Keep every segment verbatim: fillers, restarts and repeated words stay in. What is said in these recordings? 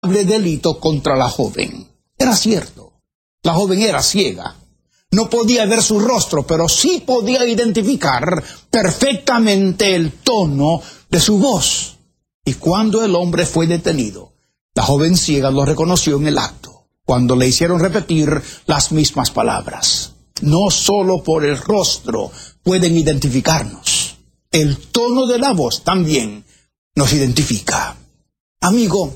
delito contra la joven. Era cierto, la joven era ciega. No podía ver su rostro, pero sí podía identificar perfectamente el tono de su voz. Y cuando el hombre fue detenido, la joven ciega lo reconoció en el acto, cuando le hicieron repetir las mismas palabras. No solo por el rostro pueden identificarnos, el tono de la voz también nos identifica. Amigo,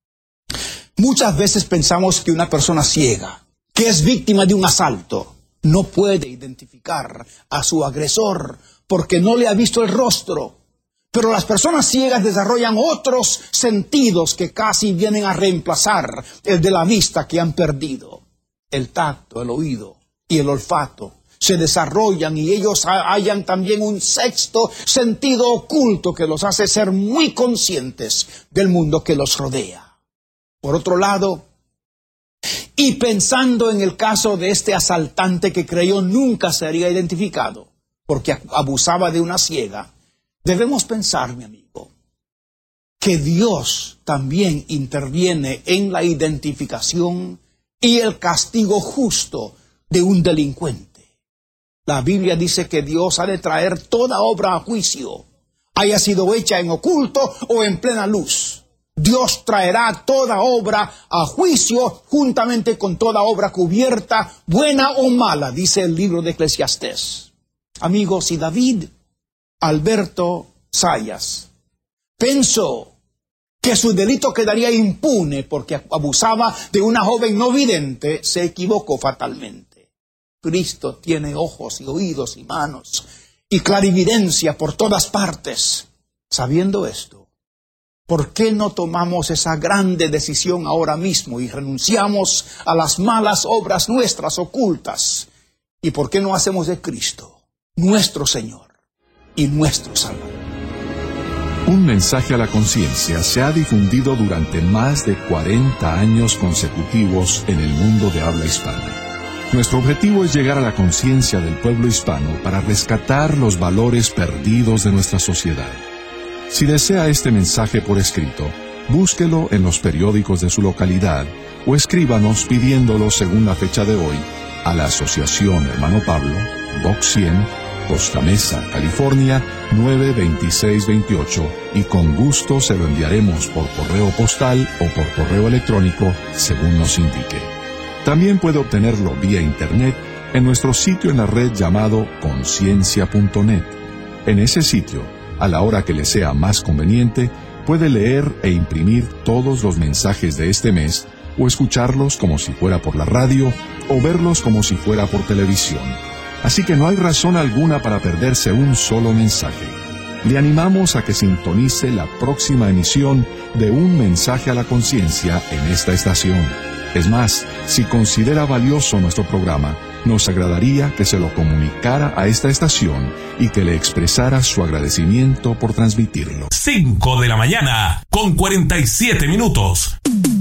muchas veces pensamos que una persona ciega, que es víctima de un asalto, no puede identificar a su agresor porque no le ha visto el rostro. Pero las personas ciegas desarrollan otros sentidos que casi vienen a reemplazar el de la vista que han perdido. El tacto, el oído y el olfato se desarrollan y ellos hallan también un sexto sentido oculto que los hace ser muy conscientes del mundo que los rodea. Por otro lado, y pensando en el caso de este asaltante que creyó nunca sería identificado porque abusaba de una ciega, debemos pensar, mi amigo, que Dios también interviene en la identificación y el castigo justo de un delincuente. La Biblia dice que Dios ha de traer toda obra a juicio, haya sido hecha en oculto o en plena luz. Dios traerá toda obra a juicio juntamente con toda obra cubierta, buena o mala, dice el libro de Eclesiastés. Amigos, si David Alberto Sayas pensó que su delito quedaría impune porque abusaba de una joven no vidente, se equivocó fatalmente. Cristo tiene ojos y oídos y manos y clarividencia por todas partes. Sabiendo esto, ¿por qué no tomamos esa grande decisión ahora mismo y renunciamos a las malas obras nuestras ocultas? ¿Y por qué no hacemos de Cristo nuestro Señor y nuestro Salvador? Un mensaje a la conciencia se ha difundido durante más de cuarenta años consecutivos en el mundo de habla hispana. Nuestro objetivo es llegar a la conciencia del pueblo hispano para rescatar los valores perdidos de nuestra sociedad. Si desea este mensaje por escrito, búsquelo en los periódicos de su localidad o escríbanos pidiéndolo según la fecha de hoy a la Asociación Hermano Pablo, Box cien, Costa Mesa, California, nueve dos seis dos ocho, y con gusto se lo enviaremos por correo postal o por correo electrónico según nos indique. También puede obtenerlo vía internet en nuestro sitio en la red llamado conciencia punto net. En ese sitio, a la hora que le sea más conveniente, puede leer e imprimir todos los mensajes de este mes o escucharlos como si fuera por la radio o verlos como si fuera por televisión. Así que no hay razón alguna para perderse un solo mensaje. Le animamos a que sintonice la próxima emisión de Un Mensaje a la Conciencia en esta estación. Es más, si considera valioso nuestro programa, nos agradaría que se lo comunicara a esta estación y que le expresara su agradecimiento por transmitirlo. cinco de la mañana, con cuarenta y siete minutos.